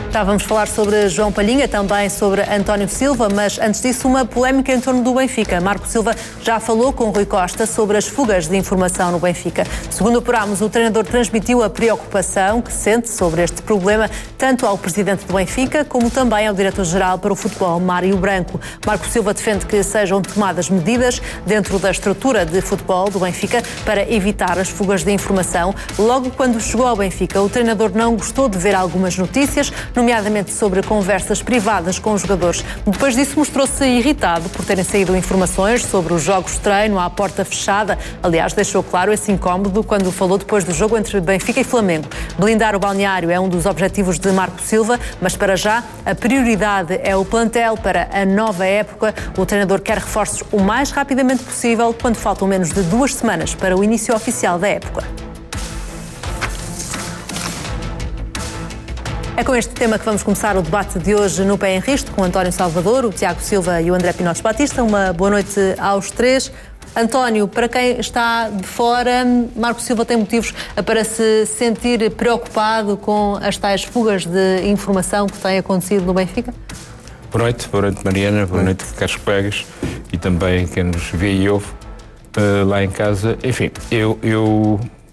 Já vamos falar sobre João Palhinha, também sobre António Silva, mas antes disso uma polémica em torno do Benfica. Marco Silva já falou com Rui Costa sobre as fugas de informação no Benfica. Segundo apurámos, o treinador transmitiu a preocupação que sente sobre este problema tanto ao presidente do Benfica como também ao diretor-geral para o futebol, Mário Branco. Marco Silva defende que sejam tomadas medidas dentro da estrutura de futebol do Benfica para evitar as fugas de informação. Logo quando chegou ao Benfica, o treinador não gostou de ver algumas notícias, nomeadamente sobre conversas privadas com os jogadores. Depois disso mostrou-se irritado por terem saído informações sobre os jogos de treino à porta fechada. Aliás, deixou claro esse incómodo quando falou depois do jogo entre Benfica e Flamengo. Blindar o balneário é um dos objetivos de Marco Silva, mas para já a prioridade é o plantel para a nova época. O treinador quer reforços o mais rapidamente possível, quando faltam menos de 2 semanas para o início oficial da época. É com este tema que vamos começar o debate de hoje no Pé em Risco, com António Salvador, o Tiago Silva e o André Pinotes Batista. Uma boa noite aos três. António, para quem está de fora, Marco Silva tem motivos para se sentir preocupado com as tais fugas de informação que têm acontecido no Benfica? Boa noite Mariana, boa noite caros colegas e também quem nos vê e ouve lá em casa. Enfim, eu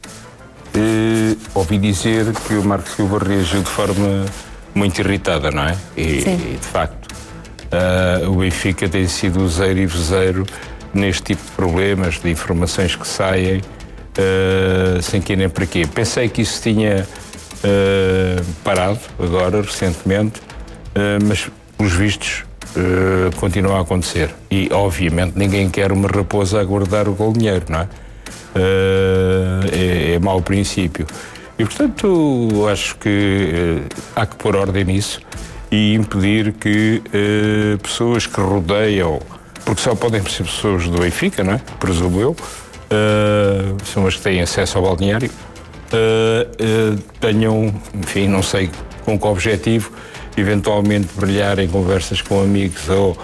ouvi dizer que o Marco Silva reagiu de forma muito irritada, não é? E de facto, o Benfica tem sido useiro e vezeiro neste tipo de problemas, de informações que saem sem que nem para quê. Pensei que isso tinha parado agora, recentemente, mas pelos vistos continua a acontecer. E obviamente ninguém quer uma raposa a guardar o galinheiro, não é? É mau princípio. E, portanto, acho que há que pôr ordem nisso e impedir que pessoas que rodeiam, porque só podem ser pessoas do Benfica, não é? Presumo eu, são as que têm acesso ao balneário, tenham, enfim, não sei com que objetivo, eventualmente brilhar em conversas com amigos ou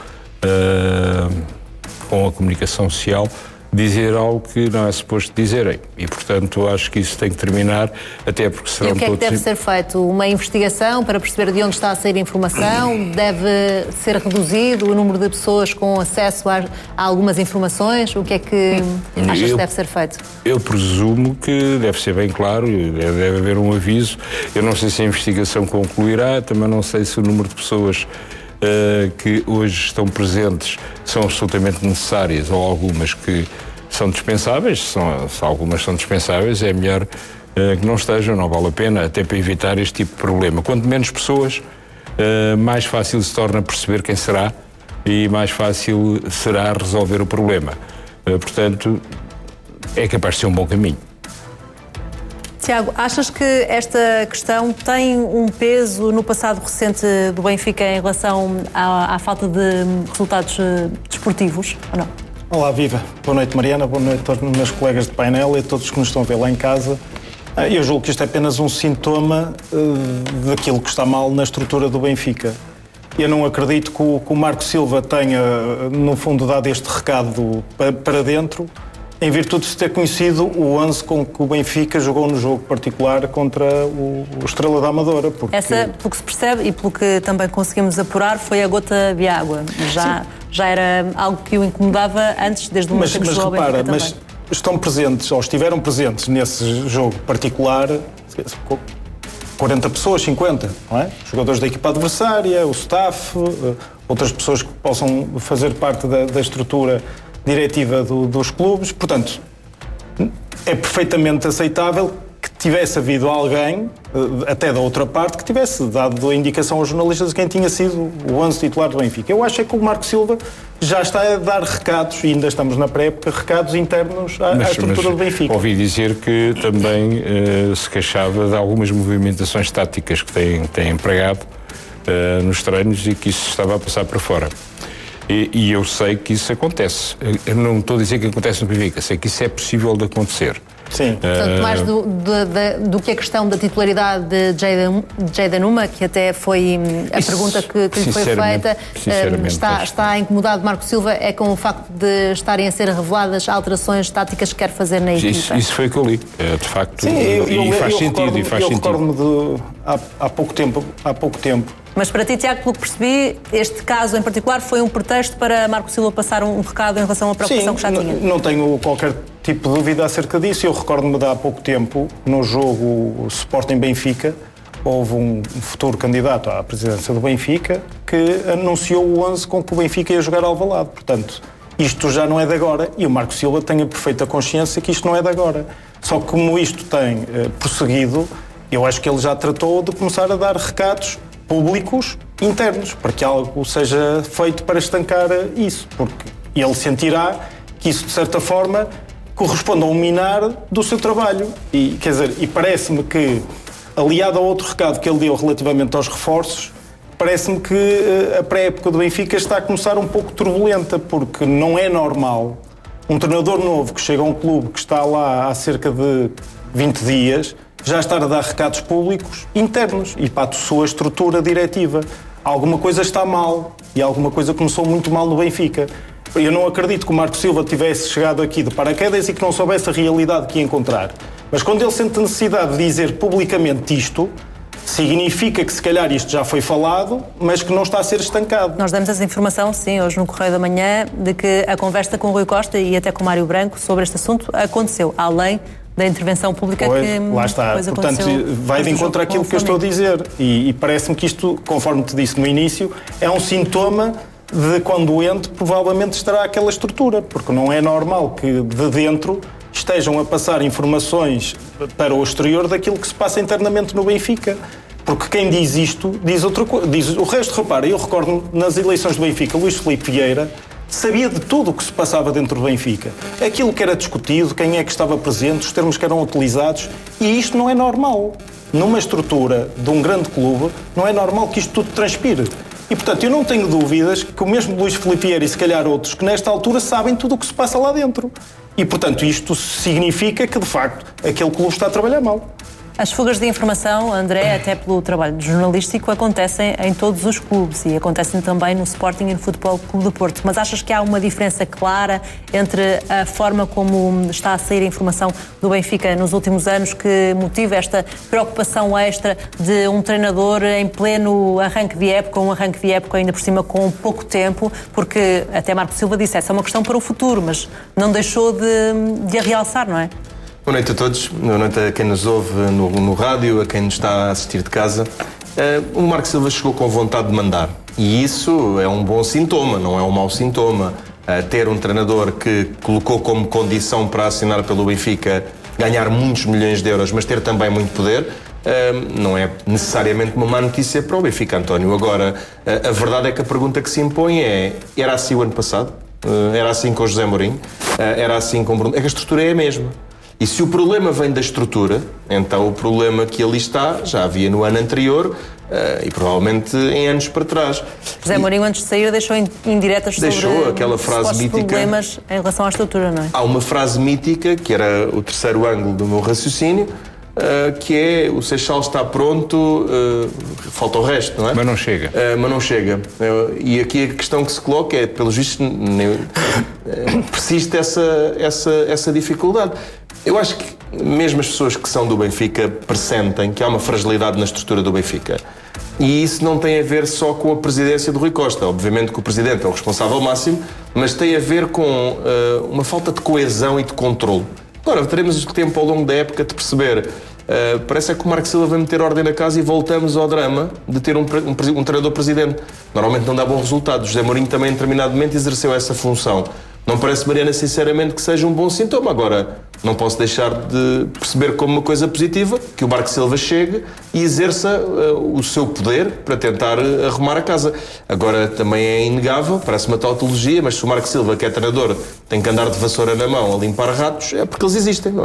com a comunicação social, dizer algo que não é suposto dizerem. E, portanto, acho que isso tem que terminar, até porque serão todos... E o que é que deve ser feito? Uma investigação para perceber de onde está a sair a informação? Deve ser reduzido o número de pessoas com acesso a algumas informações? O que é que achas que deve ser feito? Eu presumo que deve ser bem claro, deve haver um aviso. Eu não sei se a investigação concluirá, também não sei se o número de pessoas que hoje estão presentes são absolutamente necessárias ou algumas que são dispensáveis. Se algumas são dispensáveis, é melhor que não estejam, não vale a pena, até para evitar este tipo de problema. Quanto menos pessoas, mais fácil se torna perceber quem será e mais fácil será resolver o problema. Portanto, é capaz de ser um bom caminho. Tiago, achas que esta questão tem um peso no passado recente do Benfica em relação à falta de resultados desportivos, ou não? Olá, viva. Boa noite, Mariana. Boa noite a todos os meus colegas de painel e a todos que nos estão a ver lá em casa. Eu julgo que isto é apenas um sintoma daquilo que está mal na estrutura do Benfica. Eu não acredito que o Marco Silva tenha, no fundo, dado este recado para dentro, em virtude de se ter conhecido o 11 com que o Benfica jogou no jogo particular contra o Estrela da Amadora. Porque... Essa, pelo que se percebe e pelo que também conseguimos apurar, foi a gota de água. Já era algo que o incomodava antes, desde o momento que jogou ao Benfica também. Mas estão presentes, ou estiveram presentes nesse jogo particular, 40 pessoas, 50, não é? Jogadores da equipa adversária, o staff, outras pessoas que possam fazer parte da estrutura diretiva dos clubes. Portanto, é perfeitamente aceitável que tivesse havido alguém, até da outra parte, que tivesse dado a indicação aos jornalistas de quem tinha sido o 11 titular do Benfica. Eu acho que o Marco Silva já está a dar recados, e ainda estamos na pré-época, recados internos à estrutura do Benfica. Ouvi dizer que também se queixava de algumas movimentações táticas que tem empregado nos treinos e que isso estava a passar para fora. E eu sei que isso acontece. Eu não estou a dizer que acontece no Benfica, sei que isso é possível de acontecer. Sim. Portanto, mais do que a questão da titularidade de Jayden Numa, que até foi a pergunta que lhe foi feita, está incomodado Marco Silva é com o facto de estarem a ser reveladas alterações táticas que quer fazer na equipa. Isso foi o que eu li, de facto. Sim, e faz sentido. Eu recordo-me de há pouco tempo. Mas para ti, Tiago, pelo que percebi, este caso em particular foi um pretexto para Marco Silva passar um recado em relação à preocupação que já tinha? Não tenho qualquer tipo de dúvida acerca disso. Eu recordo-me de há pouco tempo, no jogo Sporting-Benfica, houve um futuro candidato à presidência do Benfica que anunciou o 11 com que o Benfica ia jogar ao Alvalade. Portanto, isto já não é de agora e o Marco Silva tem a perfeita consciência que isto não é de agora. Só que como isto tem prosseguido, eu acho que ele já tratou de começar a dar recados públicos internos, para que algo seja feito para estancar isso, porque ele sentirá que isso, de certa forma, corresponde a um minar do seu trabalho. E, quer dizer, e parece-me que, aliado a outro recado que ele deu relativamente aos reforços, parece-me que a pré-época do Benfica está a começar um pouco turbulenta, porque não é normal um treinador novo que chega a um clube que está lá há cerca de 20 dias já estar a dar recados públicos internos e para a sua estrutura diretiva. Alguma coisa está mal e alguma coisa começou muito mal no Benfica. Eu não acredito que o Marco Silva tivesse chegado aqui de paraquedas e que não soubesse a realidade que ia encontrar. Mas quando ele sente a necessidade de dizer publicamente isto, significa que se calhar isto já foi falado, mas que não está a ser estancado. Nós damos essa informação, sim, hoje no Correio da Manhã, de que a conversa com o Rui Costa e até com o Mário Branco sobre este assunto aconteceu, além da intervenção pública que lá está. Portanto, vai de encontro àquilo que eu estou a dizer. E parece-me que isto, conforme te disse no início, é um sintoma de quando o ente provavelmente estará aquela estrutura, porque não é normal que de dentro estejam a passar informações para o exterior daquilo que se passa internamente no Benfica. Porque quem diz isto diz outra coisa. Diz o resto. Repara, eu recordo nas eleições do Benfica, Luís Filipe Vieira sabia de tudo o que se passava dentro do Benfica. Aquilo que era discutido, quem é que estava presente, os termos que eram utilizados. E isto não é normal. Numa estrutura de um grande clube, não é normal que isto tudo transpire. E, portanto, eu não tenho dúvidas que o mesmo Luís Filipe Vieira e, se calhar, outros, que nesta altura sabem tudo o que se passa lá dentro. E, portanto, isto significa que, de facto, aquele clube está a trabalhar mal. As fugas de informação, André, até pelo trabalho jornalístico, acontecem em todos os clubes e acontecem também no Sporting e no Futebol Clube do Porto. Mas achas que há uma diferença clara entre a forma como está a sair a informação do Benfica nos últimos anos que motiva esta preocupação extra de um treinador em pleno arranque de época, um arranque de época ainda por cima com pouco tempo, porque até Marco Silva disse, essa é uma questão para o futuro, mas não deixou de a realçar, não é? Boa noite a todos, boa noite a quem nos ouve no rádio, a quem nos está a assistir de casa. O Marco Silva chegou com vontade de mandar e isso é um bom sintoma, não é um mau sintoma. Ter um treinador que colocou como condição para assinar pelo Benfica ganhar muitos milhões de euros, mas ter também muito poder, não é necessariamente uma má notícia para o Benfica, António. Agora, a verdade é que a pergunta que se impõe é, era assim o ano passado? Era assim com o José Mourinho? Era assim com o Bruno? É que a estrutura é a mesma. E se o problema vem da estrutura, então o problema que ali está já havia no ano anterior e provavelmente em anos para trás. José Mourinho, antes de sair, deixou indiretas sobre aquela frase mítica, problemas em relação à estrutura, não é? Há uma frase mítica, que era o terceiro ângulo do meu raciocínio, que é o Seixal está pronto, falta o resto, não é? Mas não chega. Mas não chega. E aqui a questão que se coloca é, pelos vistos, persiste essa dificuldade. Eu acho que mesmo as pessoas que são do Benfica pressentem que há uma fragilidade na estrutura do Benfica. E isso não tem a ver só com a presidência do Rui Costa. Obviamente que o presidente é o responsável máximo, mas tem a ver com uma falta de coesão e de controle. Agora, teremos tempo ao longo da época de perceber. Parece que o Marco Silva vai meter ordem na casa e voltamos ao drama de ter um treinador-presidente. Normalmente não dá bom resultado. José Mourinho também, em determinado momento, exerceu essa função. Não parece, Mariana, sinceramente, que seja um bom sintoma. Agora, não posso deixar de perceber como uma coisa positiva que o Marco Silva chegue e exerça o seu poder para tentar arrumar a casa. Agora, também é inegável, parece uma tautologia, mas se o Marco Silva, que é treinador, tem que andar de vassoura na mão a limpar ratos, é porque eles existem, não é?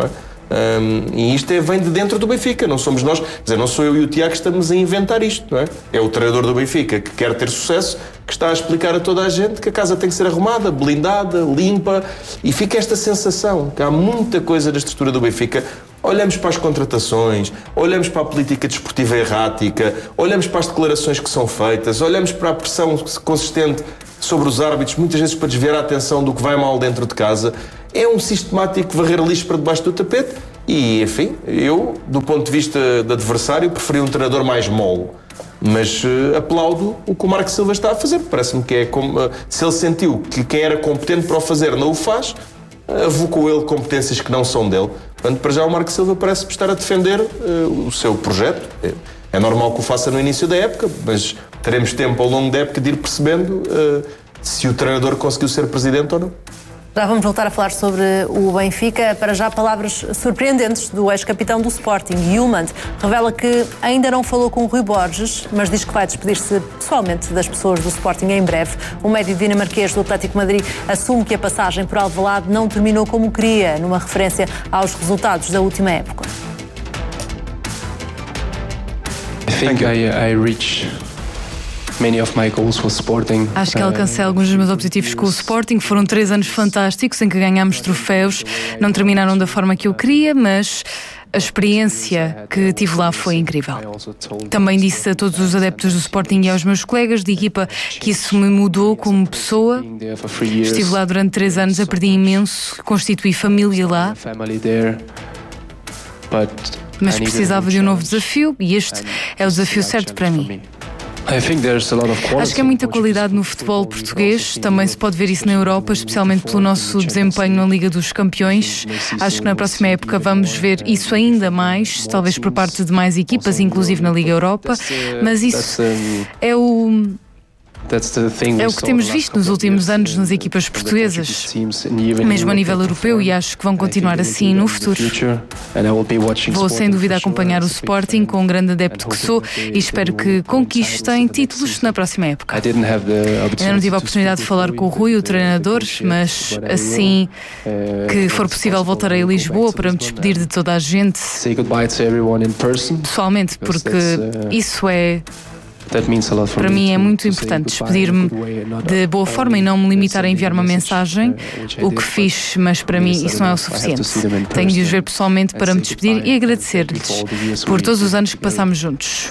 E isto vem de dentro do Benfica, não somos nós, quer dizer, não sou eu e o Tiago que estamos a inventar isto, não é? É o treinador do Benfica que quer ter sucesso, que está a explicar a toda a gente que a casa tem que ser arrumada, blindada, limpa, e fica esta sensação que há muita coisa na estrutura do Benfica. Olhamos para as contratações, olhamos para a política desportiva errática, olhamos para as declarações que são feitas, olhamos para a pressão consistente sobre os árbitros, muitas vezes para desviar a atenção do que vai mal dentro de casa. É um sistemático varrer lixo para debaixo do tapete e, enfim, eu, do ponto de vista de adversário, preferi um treinador mais mole. Mas aplaudo o que o Marco Silva está a fazer. Parece-me que é como se ele sentiu que quem era competente para o fazer não o faz, avocou ele competências que não são dele. Portanto, para já o Marco Silva parece-me estar a defender o seu projeto. É normal que o faça no início da época, mas teremos tempo ao longo da época de ir percebendo se o treinador conseguiu ser presidente ou não. Já vamos voltar a falar sobre o Benfica. Para já, palavras surpreendentes do ex-capitão do Sporting, Hjulmand. Revela que ainda não falou com o Rui Borges, mas diz que vai despedir-se pessoalmente das pessoas do Sporting em breve. O médio dinamarquês do Atlético de Madrid assume que a passagem por Alvalade não terminou como queria, numa referência aos resultados da última época. Acho que alcancei alguns dos meus objetivos com o Sporting. Foram 3 anos fantásticos em que ganhámos troféus. Não terminaram da forma que eu queria, mas a experiência que tive lá foi incrível. Também disse a todos os adeptos do Sporting e aos meus colegas de equipa que isso me mudou como pessoa. Estive lá durante 3 anos, aprendi imenso, constituí família lá. Mas precisava de um novo desafio e este é o desafio certo para mim. Acho que há muita qualidade no futebol português, também se pode ver isso na Europa, especialmente pelo nosso desempenho na Liga dos Campeões. Acho que na próxima época vamos ver isso ainda mais, talvez por parte de mais equipas, inclusive na Liga Europa, mas isso é o que temos visto nos últimos anos nas equipas portuguesas, mesmo a nível europeu, e acho que vão continuar assim no futuro. Vou sem dúvida acompanhar o Sporting com um grande adepto que sou e espero que conquistem títulos na próxima época. Ainda não tive a oportunidade de falar com o Rui, o treinador, mas assim que for possível voltarei a Lisboa para me despedir de toda a gente pessoalmente, porque isso é... Para mim é muito importante despedir-me de boa forma e não me limitar a enviar uma mensagem, o que fiz, mas para mim isso não é o suficiente. Tenho de os ver pessoalmente para me despedir e agradecer-lhes por todos os anos que passámos juntos.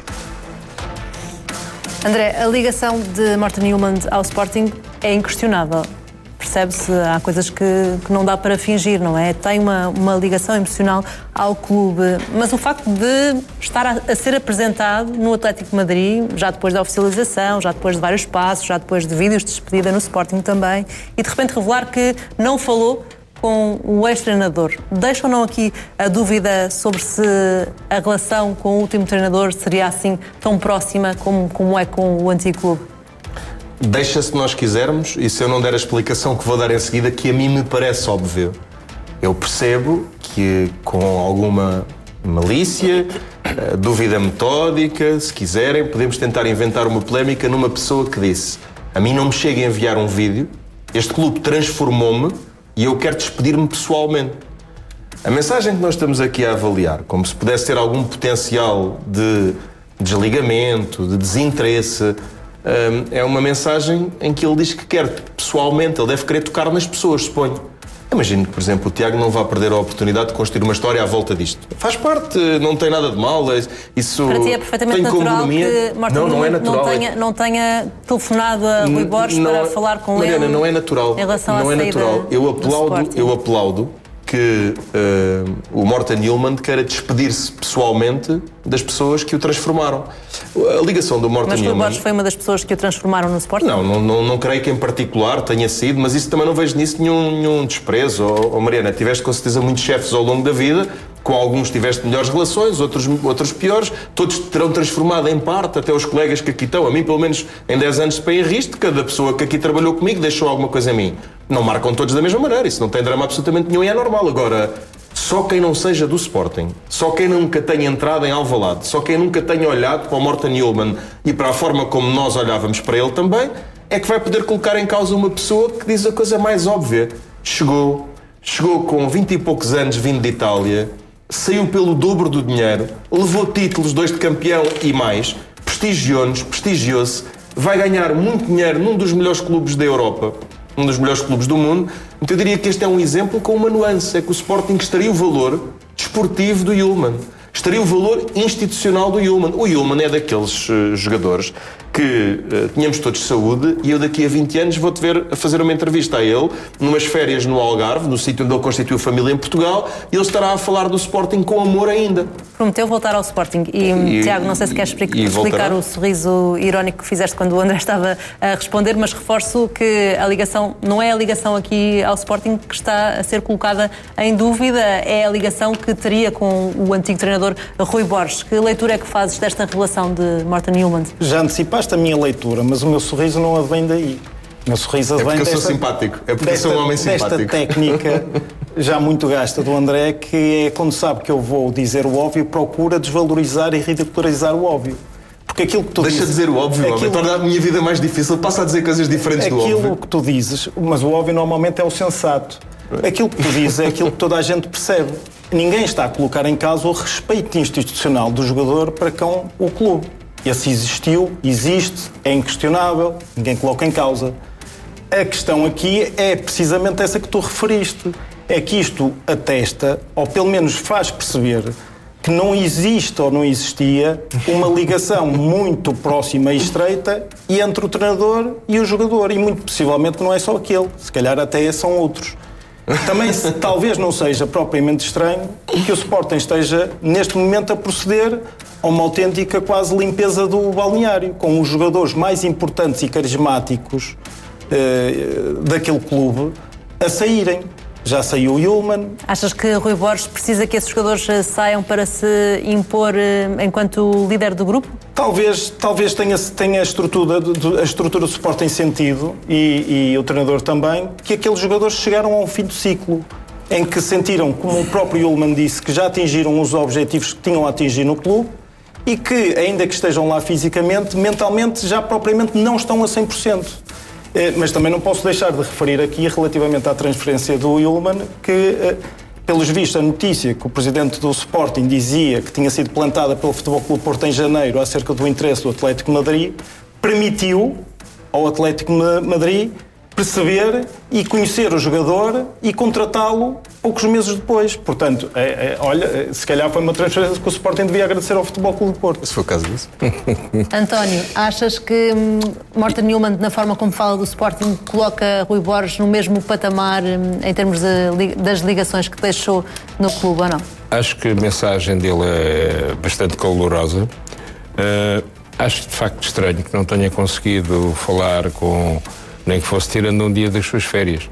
André, a ligação de Morten Hjulmand ao Sporting é inquestionável. Percebe-se, há coisas que não dá para fingir, não é? Tem uma ligação emocional ao clube, mas o facto de estar a ser apresentado no Atlético de Madrid, já depois da oficialização, já depois de vários passos, já depois de vídeos de despedida no Sporting também, e de repente revelar que não falou com o ex-treinador, deixa ou não aqui a dúvida sobre se a relação com o último treinador seria assim tão próxima como é com o antigo clube? Deixa se nós quisermos, e se eu não der a explicação que vou dar em seguida, que a mim me parece óbvio. Eu percebo que com alguma malícia, dúvida metódica, se quiserem, podemos tentar inventar uma polémica numa pessoa que disse: a mim não me chega a enviar um vídeo, este clube transformou-me e eu quero despedir-me pessoalmente. A mensagem que nós estamos aqui a avaliar, como se pudesse ter algum potencial de desligamento, de desinteresse, é uma mensagem em que ele diz que quer pessoalmente, ele deve querer tocar nas pessoas, suponho. Imagino que, por exemplo, o Tiago não vá perder a oportunidade de construir uma história à volta disto. Faz parte, não tem nada de mal. Isso para ti é perfeitamente natural que Morten Hjulmand não tenha telefonado a Rui Borges para falar com ele. Mariana, não é natural. Em relação não à é natural. Eu aplaudo que o Morten Hjulmand queira despedir-se pessoalmente das pessoas que o transformaram. A ligação do Morten Hjulmand... Mas o Borges foi uma das pessoas que o transformaram no Sporting? Não creio que em particular tenha sido, mas isso também não vejo nisso nenhum desprezo. Mariana, tiveste com certeza muitos chefes ao longo da vida, com alguns tiveste melhores relações, outros piores, todos terão transformado em parte, até os colegas que aqui estão. A mim, pelo menos, em 10 anos de PRIsto, cada pessoa que aqui trabalhou comigo deixou alguma coisa em mim. Não marcam todos da mesma maneira, isso não tem drama absolutamente nenhum e é normal. Agora, só quem não seja do Sporting, só quem nunca tenha entrado em Alvalade, só quem nunca tenha olhado para o Morten Hjulmand e para a forma como nós olhávamos para ele também, é que vai poder colocar em causa uma pessoa que diz a coisa mais óbvia. Chegou com 20 e poucos anos vindo de Itália, saiu pelo dobro do dinheiro, levou títulos, 2 de campeão e mais, prestigiou-se, vai ganhar muito dinheiro num dos melhores clubes da Europa, um dos melhores clubes do mundo. Então eu diria que este é um exemplo com uma nuance, é que o Sporting estaria o valor desportivo do Yulman, estaria o valor institucional do Yulman. O Yulman é daqueles jogadores que tínhamos todos saúde e eu daqui a 20 anos vou-te ver a fazer uma entrevista a ele, numas férias no Algarve, no sítio onde ele constituiu família em Portugal, e ele estará a falar do Sporting com amor ainda. Prometeu voltar ao Sporting. E Tiago, não sei se queres explicar o sorriso irónico que fizeste quando o André estava a responder, mas reforço que a ligação, não é a ligação aqui ao Sporting que está a ser colocada em dúvida, é a ligação que teria com o antigo treinador Rui Borges. Que leitura é que fazes desta relação de Morten Hjulmand? Já antecipaste a minha leitura, mas o meu sorriso não advém daí. O meu sorriso advém porque eu sou simpático. É porque eu sou um homem simpático. Desta técnica já muito gasta do André, que é quando sabe que eu vou dizer o óbvio, procura desvalorizar e ridicularizar o óbvio. Porque aquilo que tu Deixa de dizer o óbvio, homem. Torna a minha vida mais difícil. Passa a dizer coisas diferentes do óbvio. Aquilo que tu dizes, mas o óbvio normalmente é o sensato. Aquilo que tu dizes é aquilo que toda a gente percebe. Ninguém está a colocar em causa o respeito institucional do jogador para com o clube. Esse existiu, existe, é inquestionável, ninguém coloca em causa. A questão aqui é precisamente essa que tu referiste. É que isto atesta, ou pelo menos faz perceber, que não existe ou não existia uma ligação muito próxima e estreita entre o treinador e o jogador. E muito possivelmente não é só aquele, se calhar até são outros. Também talvez não seja propriamente estranho que o Sporting esteja neste momento a proceder a uma autêntica quase limpeza do balneário, com os jogadores mais importantes e carismáticos daquele clube a saírem. Já saiu o Hjulmand. Achas que Rui Borges precisa que esses jogadores saiam para se impor enquanto líder do grupo? Talvez tenha a estrutura do Sporting sentido e o treinador também, que aqueles jogadores chegaram a um fim do ciclo em que sentiram, como o próprio Hjulmand disse, que já atingiram os objetivos que tinham a atingir no clube e que, ainda que estejam lá fisicamente, mentalmente já propriamente não estão a 100%. Mas também não posso deixar de referir aqui, relativamente à transferência do Hjulmand, que, pelos vistos, a notícia que o presidente do Sporting dizia que tinha sido plantada pelo Futebol Clube Porto em janeiro acerca do interesse do Atlético de Madrid, permitiu ao Atlético de Madrid perceber e conhecer o jogador e contratá-lo poucos meses depois. Portanto, olha, se calhar foi uma transferência que o Sporting devia agradecer ao Futebol Clube de Porto. Se for o caso disso. António, achas que Morten Hjulmand, na forma como fala do Sporting, coloca Rui Borges no mesmo patamar em termos das ligações que deixou no clube ou não? Acho que a mensagem dele é bastante calorosa. Acho de facto estranho que não tenha conseguido falar com... nem que fosse tirando um dia das suas férias,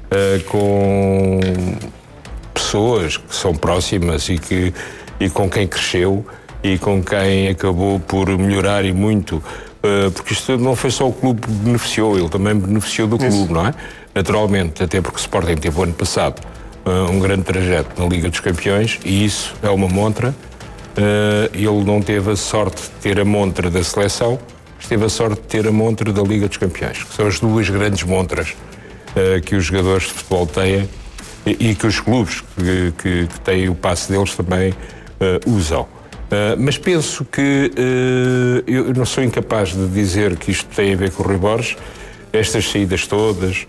com pessoas que são próximas e com quem cresceu e com quem acabou por melhorar e muito, porque isto não foi só o clube que beneficiou, ele também beneficiou do clube, não é? Naturalmente, até porque o Sporting teve o ano passado um grande trajeto na Liga dos Campeões e isso é uma montra. Ele não teve a sorte de ter a montra da seleção, teve a sorte de ter a montra da Liga dos Campeões, que são as duas grandes montras que os jogadores de futebol têm e que os clubes que têm o passe deles também usam. Mas penso que eu não sou incapaz de dizer que isto tem a ver com o Rui Borges, estas saídas todas,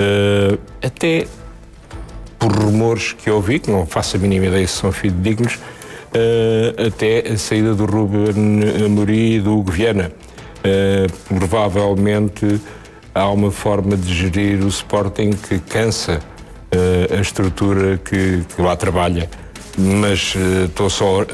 até por rumores que ouvi, que não faço a mínima ideia se são fidedignos, até a saída do Ruben Amorim e do Hugo Viana. Provavelmente há uma forma de gerir o Sporting que cansa a estrutura que lá trabalha, mas estou só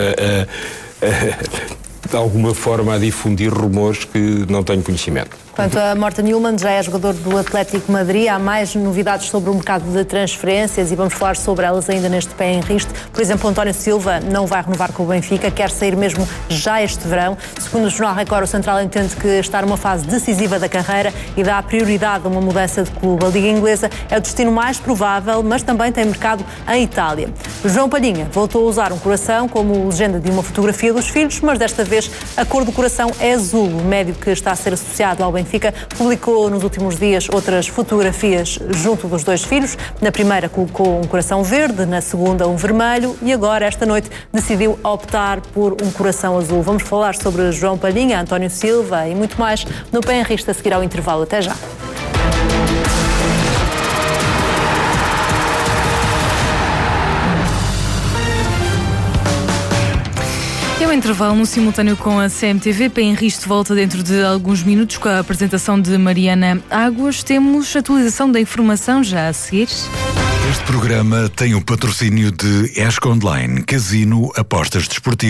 de alguma forma a difundir rumores que não tenho conhecimento. Quanto a Morten Hjulmand, já é jogador do Atlético de Madrid. Há mais novidades sobre o mercado de transferências e vamos falar sobre elas ainda neste Pé em Risto. Por exemplo, António Silva não vai renovar com o Benfica, quer sair mesmo já este verão. Segundo o Jornal Record, o central entende que está numa fase decisiva da carreira e dá prioridade a uma mudança de clube. A Liga Inglesa é o destino mais provável, mas também tem mercado em Itália. João Palhinha voltou a usar um coração como legenda de uma fotografia dos filhos, mas desta vez a cor do coração é azul, o médio que está a ser associado ao Benfica Benfica publicou nos últimos dias outras fotografias junto dos dois filhos. Na primeira colocou um coração verde, na segunda um vermelho e agora, esta noite, decidiu optar por um coração azul. Vamos falar sobre João Palhinha, António Silva e muito mais no Benrista a seguir ao intervalo. Até já. É o intervalo no simultâneo com a CMTV. Benrista volta dentro de alguns minutos com a apresentação de Mariana Águas. Temos atualização da informação já a seguir. Este programa tem o patrocínio de ESC Online, Casino, Apostas Desportivas.